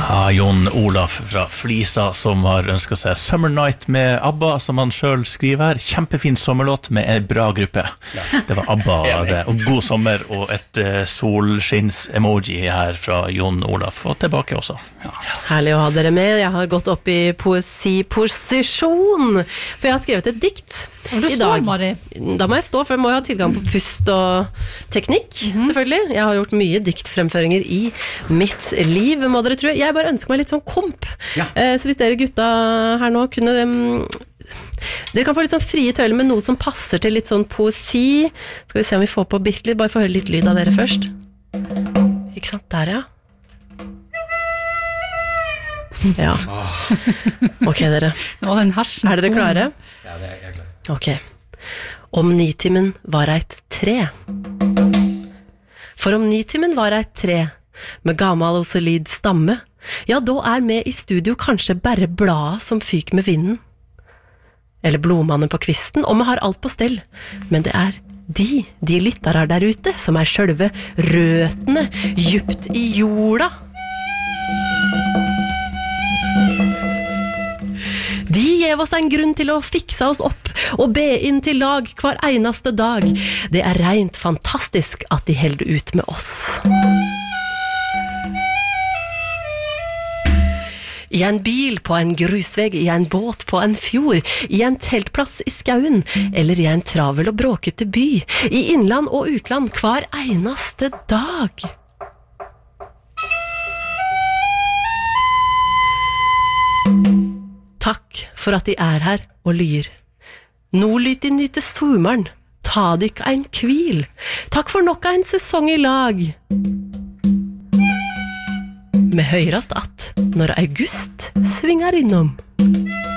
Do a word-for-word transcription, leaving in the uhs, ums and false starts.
Ja, Jon Olaf fra Flisa som har ønsket seg Summer Night med ABBA, som han selv skriver her. Kjempefin sommerlåt med en bra gruppe. Ja. Det var ABBA, det. Og god sommer, og et uh, solskinns-emoji her fra Jon Olaf. Og tilbake også. Ja. Herlig å ha dere med. Jeg har gått opp i poesiposisjon, for jeg har skrevet et dikt i dag. Mari. Da må jeg stå, for jeg må jo ha tilgang på pust og teknikk, mm-hmm. selvfølgelig. Jeg har gjort mye diktfremføringer i mitt liv, må dere tro. Jeg bare ønsker meg litt sånn komp. Ja. Eh, så hvis dere gutta her nå kunne... Um, dere kan få litt sånn frie tøyler med noe som passer til litt sånn poesi. Skal vi se om vi får på bitte litt. Bare få høre litt lyd av dere først. Ikke sant? Der, ja. Ja. Ok, dere. Er dere klare? Ja, det er jeg klar. Ok. Om nitimen var eit tre. For om nitimen var eit tre, med gammel og solid stamme, ja, da er med i studio kanskje bare bladet som fyk med vinden. Eller blodmannen på kvisten, og vi har alt på stell. Men det er de, de lyttere der ute, som er selve røtene djupt i jorda. De gjev oss en grunn til å fikse oss opp og be inn til lag hver eneste dag. Det er rent fantastisk at de holder ut med oss. I en bil på en grusveg, i en båt på en fjord, i en teltplass i skauen, eller i en travel og bråkete by, i innland og utland hver eneste dag. Takk for at de er her og lyr. Nå lyt de nyte sommeren, ta dykk ein kvil. Takk for nok en sesong i lag. Med høyrast at når august svinger innom.